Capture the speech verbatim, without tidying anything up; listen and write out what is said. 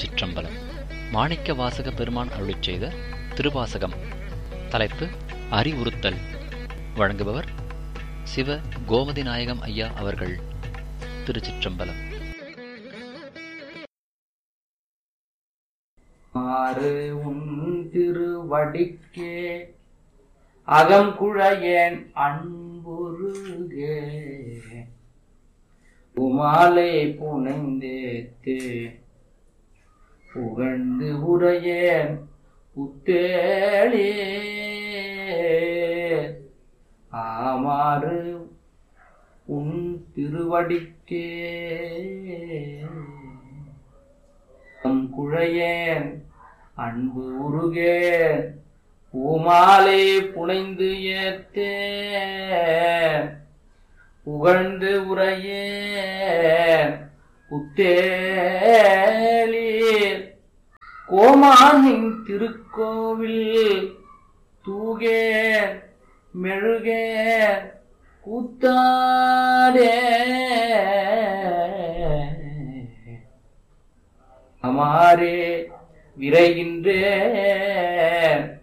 திருச்சிற்றம்பலம். மாணிக்க வாசக பெருமான் அருளிச் செய்த திருவாசகம். தலைப்பு அறிவுறுத்தல். வழங்குபவர் சிவ கோமதி நாயகம் ஐயா அவர்கள். திருச்சிற்றம்பலம். ஆறு உன் திருவடிக்கே அகங்குழையேன் அன்புருகே உமாலை புனைந்தேத்தே புகழ்ந்து உரையேன் புத்தேளே ஆமாறு உன் திருவடிக்கே குழையேன் அன்பு உருகேன் பூமாலை புனைந்து ஏத்தேன் புகழ்ந்து உரையேன் புத்தேளீர் கோமானின் திருக்கோவில் தூகேன் மெழுகேன் கூத்தாடே அமாரே விரைகின்றேன்